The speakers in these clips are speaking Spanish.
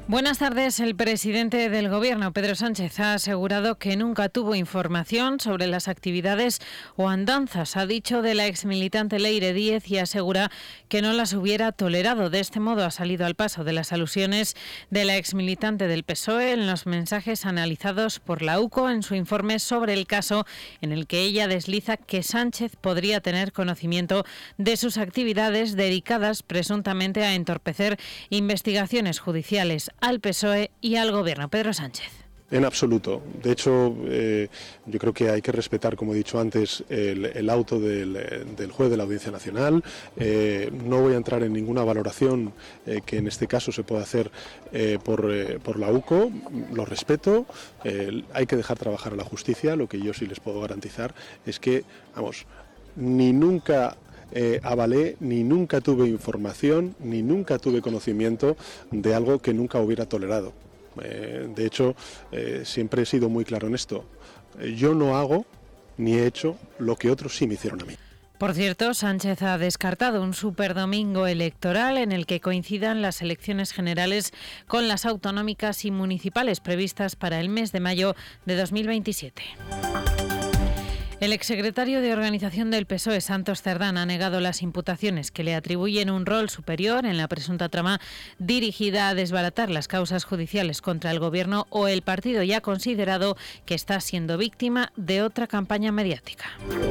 Buenas tardes. El presidente del Gobierno, Pedro Sánchez, ha asegurado que nunca tuvo información sobre las actividades o andanzas, ha dicho, de la exmilitante Leire Díez, y asegura que no las hubiera tolerado. De este modo ha salido al paso de las alusiones de la exmilitante del PSOE en los mensajes analizados por la UCO en su informe sobre el caso, en el que ella desliza que Sánchez podría tener conocimiento de sus actividades dedicadas presuntamente a entorpecer investigaciones judiciales al PSOE y al Gobierno. Pedro Sánchez. En absoluto. De hecho, yo creo que hay que respetar, como he dicho antes, el auto del juez de la Audiencia Nacional. No voy a entrar en ninguna valoración que en este caso se pueda hacer por la UCO. Lo respeto. Hay que dejar trabajar a la justicia. Lo que yo sí les puedo garantizar es que, ni nunca avalé, ni nunca tuve información, ni nunca tuve conocimiento de algo que nunca hubiera tolerado. De hecho, siempre he sido muy claro en esto. Yo no hago ni he hecho lo que otros sí me hicieron a mí. Por cierto, Sánchez ha descartado un superdomingo electoral en el que coincidan las elecciones generales con las autonómicas y municipales previstas para el mes de mayo de 2027. El exsecretario de Organización del PSOE, Santos Cerdán, ha negado las imputaciones que le atribuyen un rol superior en la presunta trama dirigida a desbaratar las causas judiciales contra el Gobierno o el partido, y ha considerado que está siendo víctima de otra campaña mediática.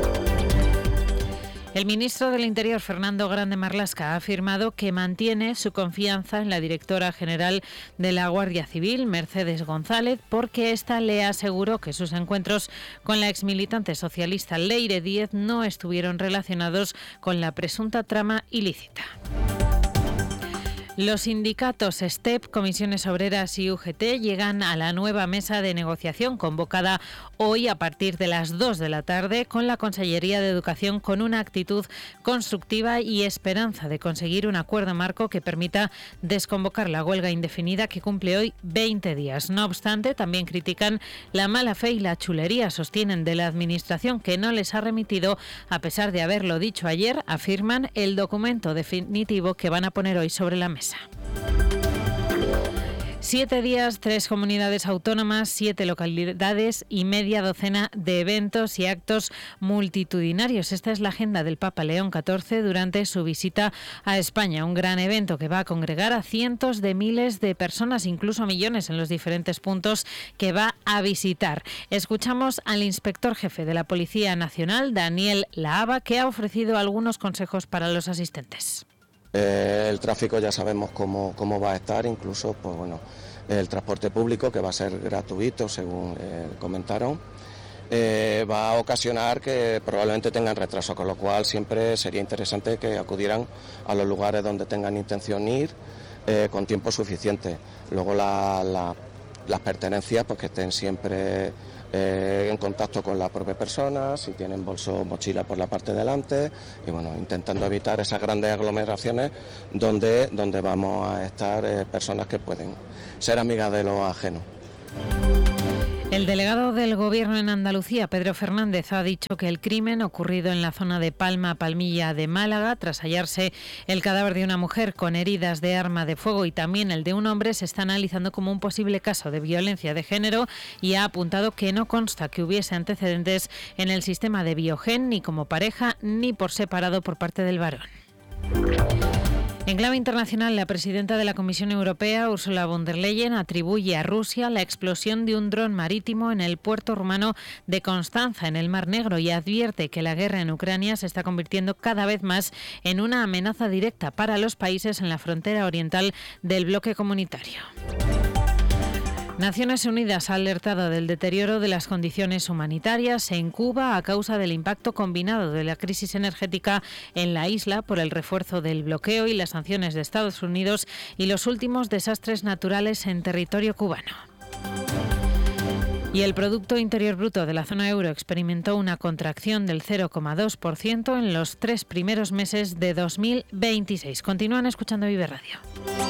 El ministro del Interior, Fernando Grande Marlaska, ha afirmado que mantiene su confianza en la directora general de la Guardia Civil, Mercedes González, porque ésta le aseguró que sus encuentros con la exmilitante socialista Leire Díez no estuvieron relacionados con la presunta trama ilícita. Los sindicatos STEP, Comisiones Obreras y UGT llegan a la nueva mesa de negociación convocada hoy a partir de las 2 de la tarde con la Consellería de Educación, con una actitud constructiva y esperanza de conseguir un acuerdo marco que permita desconvocar la huelga indefinida que cumple hoy 20 días. No obstante, también critican la mala fe y la chulería, sostienen, de la Administración, que no les ha remitido, a pesar de haberlo dicho ayer, afirman, el documento definitivo que van a poner hoy sobre la mesa. 7 días, 3 comunidades autónomas, 7 localidades y media docena de eventos y actos multitudinarios. Esta es la agenda del Papa León XIV durante su visita a España. Un gran evento que va a congregar a cientos de miles de personas, incluso millones, en los diferentes puntos que va a visitar. Escuchamos al inspector jefe de la Policía Nacional, Daniel Lahaba, que ha ofrecido algunos consejos para los asistentes. El tráfico ya sabemos cómo va a estar, incluso el transporte público, que va a ser gratuito, según comentaron, va a ocasionar que probablemente tengan retraso, con lo cual siempre sería interesante que acudieran a los lugares donde tengan intención ir con tiempo suficiente. Luego las pertenencias, pues que estén siempre en contacto con la propia persona, si tienen bolso o mochila por la parte de delante, y intentando evitar esas grandes aglomeraciones donde vamos a estar personas que pueden ser amigas de lo ajeno. El delegado del Gobierno en Andalucía, Pedro Fernández, ha dicho que el crimen ocurrido en la zona de Palma-Palmilla de Málaga, tras hallarse el cadáver de una mujer con heridas de arma de fuego y también el de un hombre, se está analizando como un posible caso de violencia de género, y ha apuntado que no consta que hubiese antecedentes en el sistema de Biogen, ni como pareja ni por separado por parte del varón. En clave internacional, la presidenta de la Comisión Europea, Ursula von der Leyen, atribuye a Rusia la explosión de un dron marítimo en el puerto rumano de Constanza, en el Mar Negro, y advierte que la guerra en Ucrania se está convirtiendo cada vez más en una amenaza directa para los países en la frontera oriental del bloque comunitario. Naciones Unidas ha alertado del deterioro de las condiciones humanitarias en Cuba a causa del impacto combinado de la crisis energética en la isla por el refuerzo del bloqueo y las sanciones de Estados Unidos y los últimos desastres naturales en territorio cubano. Y el Producto Interior Bruto de la zona euro experimentó una contracción del 0,2% en los 3 primeros meses de 2026. Continúan escuchando Vive Radio.